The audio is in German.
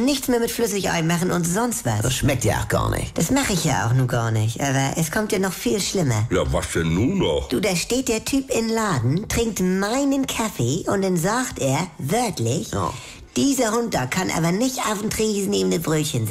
nichts mehr mit Flüssigei machen und sonst was. Das schmeckt ja auch gar nicht. Das mache ich ja auch nun gar nicht, aber es kommt ja noch viel schlimmer. Ja, was denn nun noch? Du, da steht der Typ in Laden, trinkt meinen Kaffee und dann sagt er, wörtlich, Ja. dieser Hund da kann aber nicht auf dem Tresen neben dem Brötchen